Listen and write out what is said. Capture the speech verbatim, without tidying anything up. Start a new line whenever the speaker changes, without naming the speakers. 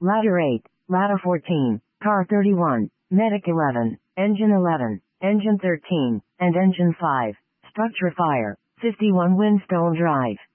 Ladder eight, Ladder fourteen, Car thirty-one, Medic eleven, Engine eleven, Engine thirteen, and Engine five. Structure fire, fifty-one Windstone Drive.